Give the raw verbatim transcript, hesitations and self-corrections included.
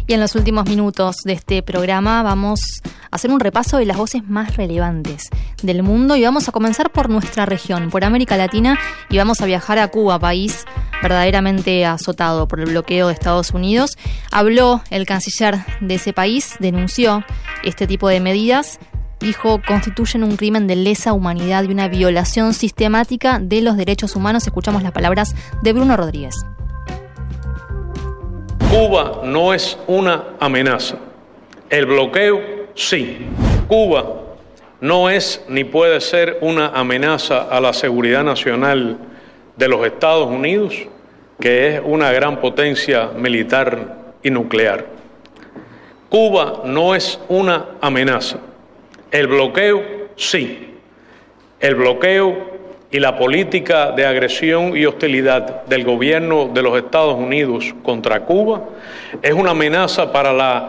Y en los últimos minutos de este programa vamos a hacer un repaso de las voces más relevantes del mundo y vamos a comenzar por nuestra región, por América Latina, y vamos a viajar a Cuba, país verdaderamente azotado por el bloqueo de Estados Unidos. Habló el canciller de ese país, denunció este tipo de medidas, dijo constituyen un crimen de lesa humanidad y una violación sistemática de los derechos humanos. Escuchamos las palabras de Bruno Rodríguez. Cuba no es una amenaza. El bloqueo, sí. Cuba no es ni puede ser una amenaza a la seguridad nacional de los Estados Unidos, que es una gran potencia militar y nuclear. Cuba no es una amenaza. El bloqueo, sí. El bloqueo y la política de agresión y hostilidad del gobierno de los Estados Unidos contra Cuba es una amenaza para la